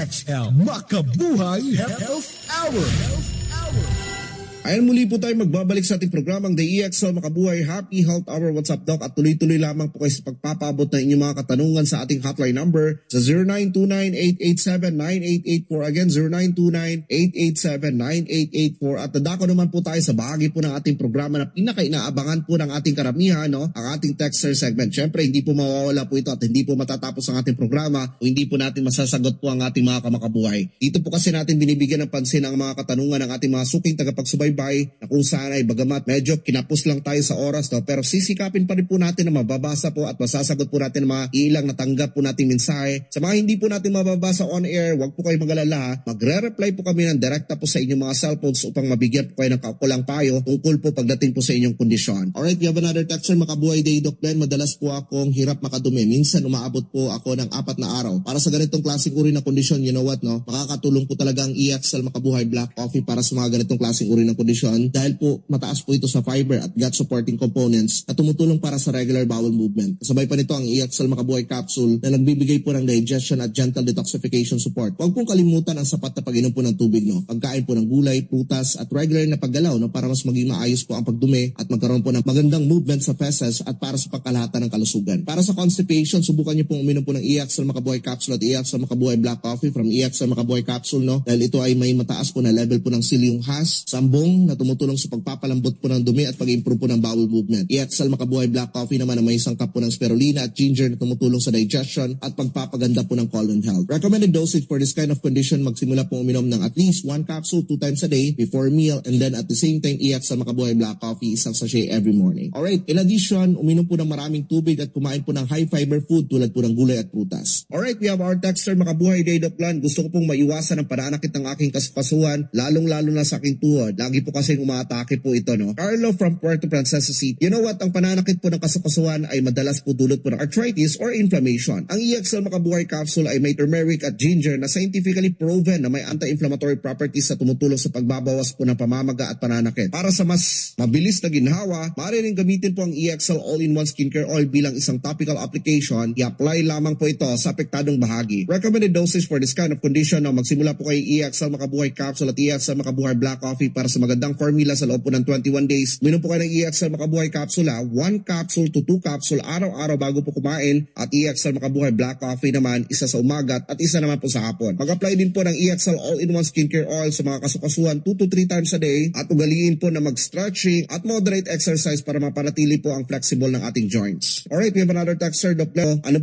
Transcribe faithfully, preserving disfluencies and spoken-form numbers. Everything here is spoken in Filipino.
X L Makabuhay Health Hour. Ayan, muli po tayo magbabalik sa ating programang The E X L Makabuhay Happy Health Hour. What's up, Doc? At tuloy-tuloy lamang po kayo sa pagpapaabot ng inyong mga katanungan sa ating hotline number sa zero nine two nine, eight eight seven, nine eight eight four. Again, zero nine two nine, eight eight seven, nine eight eight four. At dadako naman po tayo sa bahagi po ng ating programa na pinaka-inaabangan po ng ating karamihan, no? Ang ating texter segment. Siyempre, hindi po mawawala po ito at hindi po matatapos ang ating programa o hindi po natin masasagot po ang ating mga kamakabuhay. Dito po kasi natin binibigyan ng pansin ang mga katanungan ng ating mga suking tagapagsubaybay na kung saan ay bagamat medyo kinapos lang tayo sa oras, no? Pero sisikapin pa rin po natin na mababasa po at masasagot po natin ang mga ilang natanggap po nating mensahe. Sa mga hindi po natin mababasa on air, wag po kayo mag-alala. Magre-reply po kami ng direkta po sa inyong mga cellphones upang mabigyan po kayo ng kaukulang payo tungkol po pagdating po sa inyong kondisyon. Alright, we have another texter, Makabuhay Day, Doc Ben. Madalas po akong hirap makadumi. Minsan umaabot po ako ng apat na araw. Para sa ganitong klaseng uri ng kondisyon, you know what, no? Makakatulong po talaga ang E X L Makabuhay Black Coffee para sa mga ganitong klaseng uri ng kondisyon dahil po mataas po ito sa fiber at gut supporting components na tumutulong para sa regular bowel movement. Kasabay pa nito ang E X L Makabuhay Capsule na nagbibigay po ng digestion at gentle detoxification support. Huwag pong kalimutan ang sapat na pag-inom po ng tubig, no? Pagkain po ng gulay, prutas at regular na paggalaw, no? Para mas maging maayos po ang pagdumi at magkaroon po ng magandang movement sa feces at para sa pagkalahatan ng kalusugan. Para sa constipation, subukan niyo pong uminom po ng E X L Makabuhay Capsule at E X L Makabuhay Black Coffee from E X L Makabuhay Capsule, no? Dahil ito ay may mataas po na level po ng psyllium husk, sambong na tumutulong sa pagpapalambot po ng dumi at pag-improve po ng bowel movement. E X L Makabuhay Black Coffee naman na may sangkap po ng spirulina at ginger na tumutulong sa digestion at pagpapaganda po ng colon health. Recommended dosage for this kind of condition, magsimula po uminom ng at least one capsule two times a day before meal, and then at the same time E X L Makabuhay Black Coffee isang sachet every morning. Alright, in addition, uminom po ng maraming tubig at kumain po ng high fiber food tulad po ng gulay at prutas. Alright, we have our texter Makabuhay Day, Doc Plan. Gusto ko pong maiwasan ang pananakit ng aking kaspasuhan, lalong-lalo na sa aking tuhod. Lagi po kasing umaatake po ito, no? Carlo from Puerto Princesa City. You know what? Ang pananakit po ng kasapasuhan ay madalas po dulot po ng arthritis or inflammation. Ang E X L Makabuhay Capsule ay may turmeric at ginger na scientifically proven na may anti-inflammatory properties na tumutulong sa pagbabawas po ng pamamaga at pananakit. Para sa mas mabilis na ginhawa, maaari rin gamitin po ang E X L All-in-One Skincare Oil bilang isang topical application. I-apply lamang po ito sa apektadong bahagi. Recommended dosage for this kind of condition na magsimula po kay E X L Makabuhay Capsule at E X L Makabuhay Black Coffee para sa magandang formula sa loob po ng twenty-one days. Minom po kayo ng E X L Makabuhay Capsule, ha? One capsule to two capsule araw-araw bago po kumain, at E X L Makabuhay Black Coffee naman isa sa umaga at isa naman po sa hapon. Mag-apply din po ng E X L All-in-One Skincare Oil sa mga kasukasuhan two to three times a day at ugaliin po na mag-stretching at moderate exercise para mapanatili po ang flexible ng ating joints. Alright, we have another texter, Doc Leo. Ano